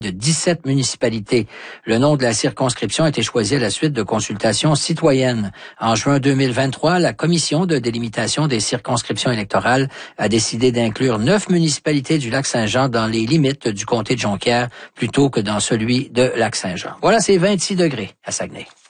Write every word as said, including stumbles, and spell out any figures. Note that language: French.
de dix-sept municipalités. Le nom de la circonscription a été choisi à la suite de consultations citoyennes. En juin deux mille vingt-trois, la Commission de délimitation des circonscriptions électorales a décidé d'inclure neuf municipalités du Lac-Saint-Jean dans les limites du comté de Jonquière plutôt que dans celui de Lac-Saint-Jean. Voilà, c'est vingt-six degrés à Saguenay.